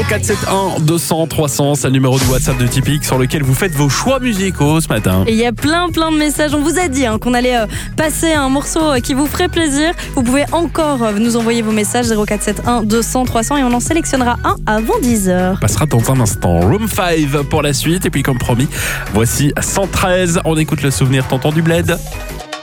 0471 200 300, c'est le numéro de WhatsApp de Tipeee sur lequel vous faites vos choix musicaux ce matin. Et il y a plein de messages. On vous a dit qu'on allait passer un morceau qui vous ferait plaisir. Vous pouvez encore nous envoyer vos messages 0471 200 300 et on en sélectionnera un avant 10h. On passera dans un instant Room 5 pour la suite. Et puis comme promis, voici 113. On écoute le souvenir tonton du bled.